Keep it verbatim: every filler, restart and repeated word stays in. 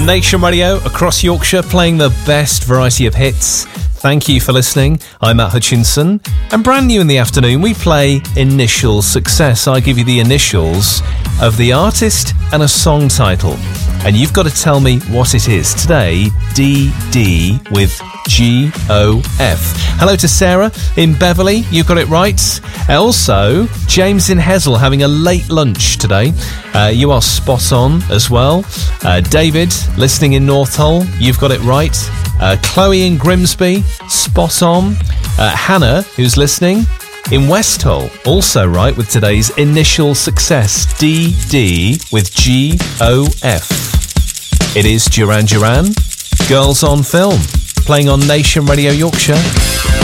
Nation Radio across Yorkshire, playing the best variety of hits. Thank you for listening. I'm Matt Hutchinson, and brand new in the afternoon, we play Initial Success. I give you the initials of the artist and a song title, and you've got to tell me what it is. Today, D D with G O F. Hello to Sarah in Beverley, you got it right. Also, James in Hesel having a late lunch today. Uh, you are spot on as well. Uh, David, listening in North Hull, you've got it right. Uh, Chloe in Grimsby, spot on. Uh, Hannah, who's listening in West Hull, also right with today's Initial Success, D D with G O F. It is Duran Duran, Girls on Film, playing on Nation Radio Yorkshire.